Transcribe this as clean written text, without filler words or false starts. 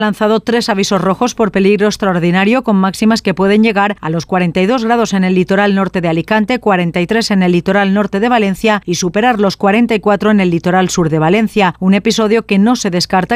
lanzado 3 avisos rojos por peligro extraordinario, con máximas que pueden llegar a los 42 grados en el litoral norte de Alicante, 43 en el litoral norte de Valencia y superar los 44 en el litoral sur de Valencia. Un episodio que no se descarta